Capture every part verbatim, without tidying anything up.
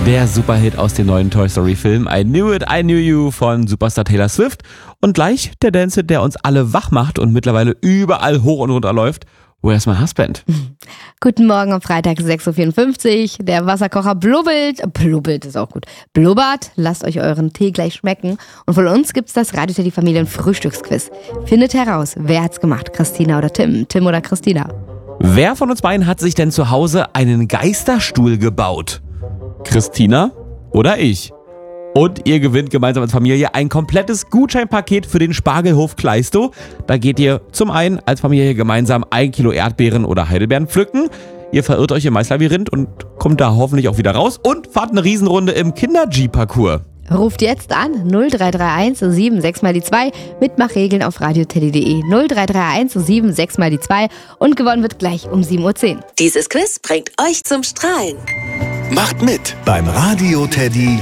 Der Superhit aus dem neuen Toy Story Film I Knew It, I Knew You von Superstar Taylor Swift. Und gleich der Dance, der uns alle wach macht und mittlerweile überall hoch und runter läuft. Where's my husband? Guten Morgen am Freitag, sechs Uhr vierundfünfzig. Der Wasserkocher blubbelt. Blubbelt ist auch gut. Blubbert. Lasst euch euren Tee gleich schmecken. Und von uns gibt's das Radio Teddy Familien Frühstücksquiz. Findet heraus, wer hat's gemacht? Christina oder Tim? Tim oder Christina? Wer von uns beiden hat sich denn zu Hause einen Geisterstuhl gebaut? Christina oder ich? Und ihr gewinnt gemeinsam als Familie ein komplettes Gutscheinpaket für den Spargelhof Kleistow. Da geht ihr zum einen als Familie gemeinsam ein Kilo Erdbeeren oder Heidelbeeren pflücken. Ihr verirrt euch im Maislabyrinth und kommt da hoffentlich auch wieder raus und fahrt eine Riesenrunde im Kinder-G-Parcours. Ruft jetzt an null drei drei eins sieben sechs mal die zwei. Mitmachregeln auf radioteddy punkt de. null drei drei eins sieben sechs mal die zwei. Und gewonnen wird gleich um sieben Uhr zehn. Dieses Quiz bringt euch zum Strahlen. Macht mit beim Radio Teddy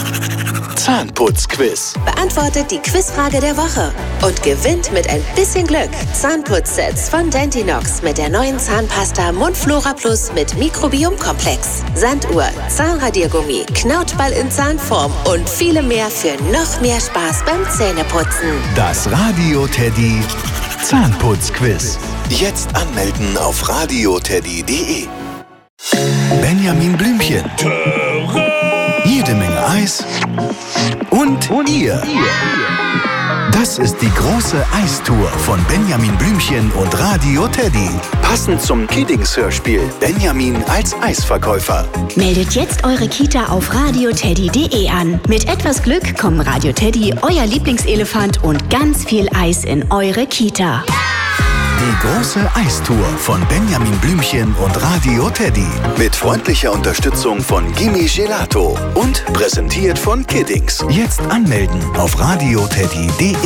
Zahnputzquiz. Beantwortet die Quizfrage der Woche und gewinnt mit ein bisschen Glück Zahnputzsets von Dentinox mit der neuen Zahnpasta Mundflora Plus mit Mikrobiomkomplex, Sanduhr, Zahnradiergummi, Knautball in Zahnform und viele mehr für noch mehr Spaß beim Zähneputzen. Das Radio Teddy Zahnputzquiz. Jetzt anmelden auf radioteddy punkt de. Benjamin Blümchen. Jede Menge Eis. Und, und ihr. Das ist die große Eistour von Benjamin Blümchen und Radio Teddy. Passend zum Kiddings-Hörspiel Benjamin als Eisverkäufer. Meldet jetzt eure Kita auf radioteddy punkt de an. Mit etwas Glück kommen Radio Teddy, euer Lieblingselefant und ganz viel Eis in eure Kita. Die große Eistour von Benjamin Blümchen und Radio Teddy. Mit freundlicher Unterstützung von Gimme Gelato. Und präsentiert von Kiddings. Jetzt anmelden auf radioteddy punkt de.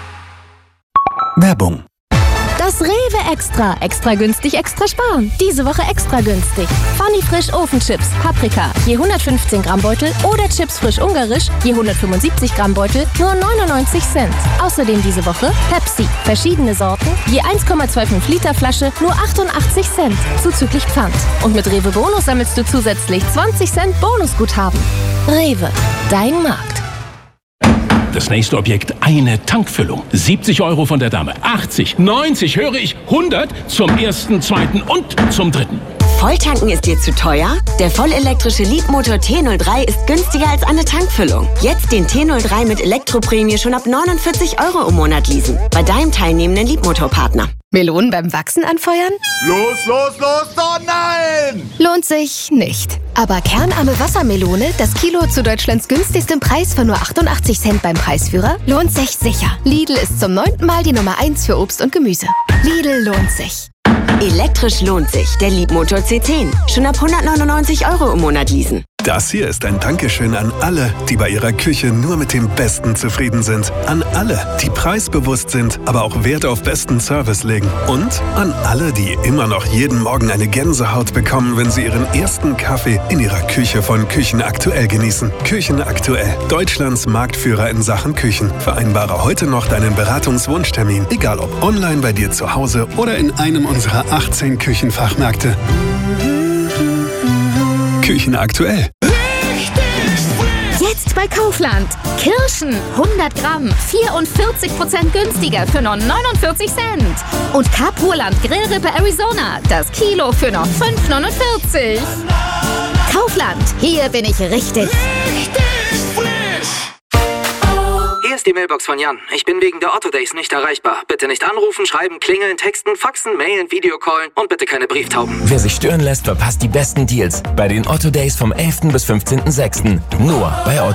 Werbung. Das Rewe Extra. Extra günstig, extra sparen. Diese Woche extra günstig. Funny Frisch Ofenchips, Paprika, je hundertfünfzehn Gramm Beutel oder Chips frisch ungarisch, je hundertfünfundsiebzig Gramm Beutel, nur neunundneunzig Cent. Außerdem diese Woche Pepsi, verschiedene Sorten, je eins Komma fünfundzwanzig Liter Flasche, nur achtundachtzig Cent, zuzüglich Pfand. Und mit Rewe Bonus sammelst du zusätzlich zwanzig Cent Bonusguthaben. Rewe, dein Markt. Das nächste Objekt, eine Tankfüllung. siebzig Euro von der Dame. achtzig, neunzig, höre ich, hundert zum ersten, zweiten und zum dritten. Volltanken ist dir zu teuer? Der vollelektrische Leapmotor T null drei ist günstiger als eine Tankfüllung. Jetzt den T null drei mit Elektroprämie schon ab neunundvierzig Euro im Monat leasen. Bei deinem teilnehmenden Leapmotorpartner. Melonen beim Wachsen anfeuern? Los, los, los, oh nein! Lohnt sich nicht. Aber kernarme Wassermelone, das Kilo zu Deutschlands günstigstem Preis von nur achtundachtzig Cent beim Preisführer, lohnt sich sicher. Lidl ist zum neunten Mal die Nummer eins für Obst und Gemüse. Lidl lohnt sich. Elektrisch lohnt sich. Der Leapmotor C zehn. Schon ab hundertneunundneunzig Euro im Monat leasen. Das hier ist ein Dankeschön an alle, die bei ihrer Küche nur mit dem Besten zufrieden sind. An alle, die preisbewusst sind, aber auch Wert auf besten Service legen. Und an alle, die immer noch jeden Morgen eine Gänsehaut bekommen, wenn sie ihren ersten Kaffee in ihrer Küche von Küchen Aktuell genießen. Küchen Aktuell, Deutschlands Marktführer in Sachen Küchen. Vereinbare heute noch deinen Beratungswunschtermin, egal ob online bei dir zu Hause oder in einem unserer achtzehn Küchenfachmärkte. Küchen Aktuell. Jetzt bei Kaufland. Kirschen, hundert Gramm, vierundvierzig Prozent günstiger für nur neunundvierzig Cent. Und Kapurland Grillrippe Arizona, das Kilo für nur fünf neunundvierzig. Kaufland, hier bin ich richtig. Hier ist die Mailbox von Jan. Ich bin wegen der Otto Days nicht erreichbar. Bitte nicht anrufen, schreiben, klingeln, texten, faxen, mailen, Videocallen und bitte keine Brieftauben. Wer sich stören lässt, verpasst die besten Deals bei den Otto Days vom elften bis fünfzehnten sechsten Nur bei Otto.